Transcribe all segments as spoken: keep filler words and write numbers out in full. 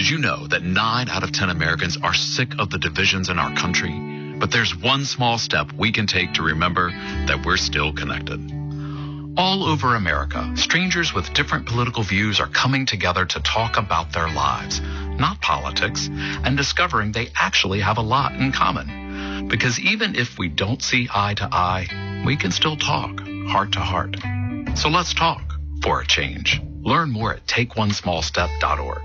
Did you know that nine out of ten Americans are sick of the divisions in our country? But there's one small step we can take to remember that we're still connected. All over America, strangers with different political views are coming together to talk about their lives, not politics, and discovering they actually have a lot in common. Because even if we don't see eye to eye, we can still talk heart to heart. So let's talk for a change. Learn more at take one small step dot org.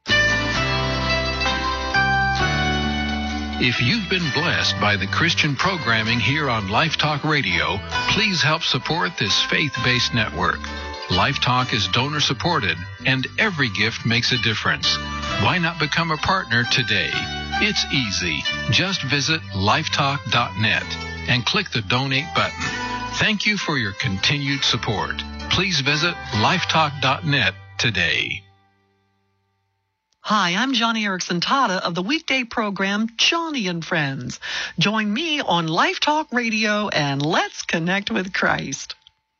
If you've been blessed by the Christian programming here on Life Talk Radio, please help support this faith-based network. Life Talk is donor-supported, and every gift makes a difference. Why not become a partner today? It's easy. Just visit lifetalk dot net and click the Donate button. Thank you for your continued support. Please visit lifetalk dot net today. Hi, I'm Johnny Erickson Tata of the weekday program Johnny and Friends. Join me on Life Talk Radio and let's connect with Christ.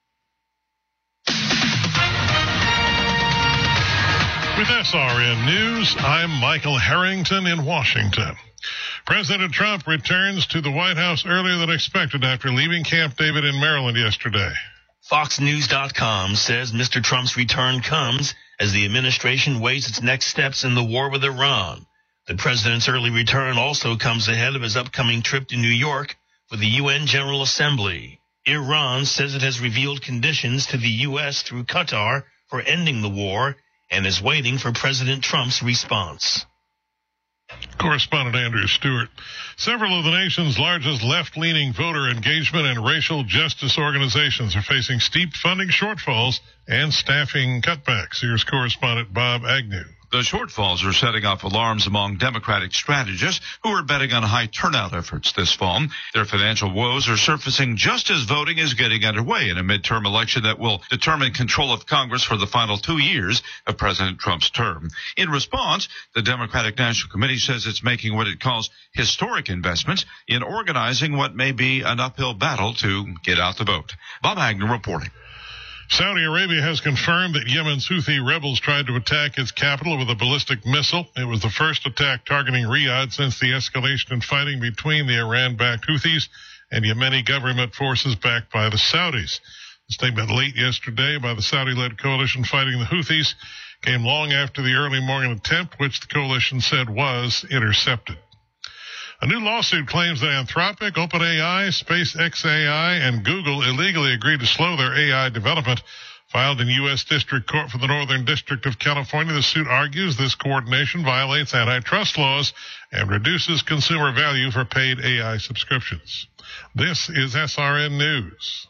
With S R N News, I'm Michael Harrington in Washington. President Trump returns to the White House earlier than expected after leaving Camp David in Maryland yesterday. Fox News dot com says Mister Trump's return comes as the administration weighs its next steps in the war with Iran. The president's early return also comes ahead of his upcoming trip to New York for the U N General Assembly. Iran says it has revealed conditions to the U S through Qatar for ending the war and is waiting for President Trump's response. Correspondent Andrew Stewart. Several of the nation's largest left-leaning voter engagement and racial justice organizations are facing steep funding shortfalls and staffing cutbacks. Here's correspondent Bob Agnew. The shortfalls are setting off alarms among Democratic strategists who are betting on high turnout efforts this fall. Their financial woes are surfacing just as voting is getting underway in a midterm election that will determine control of Congress for the final two years of President Trump's term. In response, the Democratic National Committee says it's making what it calls historic investments in organizing what may be an uphill battle to get out the vote. Bob Agnew reporting. Saudi Arabia has confirmed that Yemen's Houthi rebels tried to attack its capital with a ballistic missile. It was the first attack targeting Riyadh since the escalation in fighting between the Iran-backed Houthis and Yemeni government forces backed by the Saudis. The statement late yesterday by the Saudi-led coalition fighting the Houthis came long after the early morning attempt, which the coalition said was intercepted. A new lawsuit claims that Anthropic, OpenAI, SpaceX A I, and Google illegally agreed to slow their A I development. Filed in U S District Court for the Northern District of California, the suit argues this coordination violates antitrust laws and reduces consumer value for paid A I subscriptions. This is S R N News.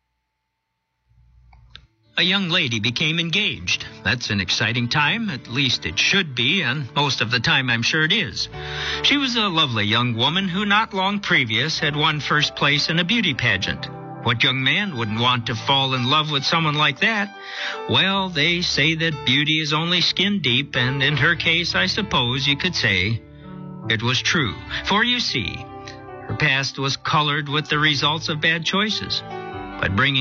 A young lady became engaged. That's an exciting time, at least it should be, and most of the time I'm sure it is. She was a lovely young woman who not long previous had won first place in a beauty pageant. What young man wouldn't want to fall in love with someone like that? Well, they say that beauty is only skin deep, and in her case, I suppose you could say it was true. For you see, her past was colored with the results of bad choices. But bringing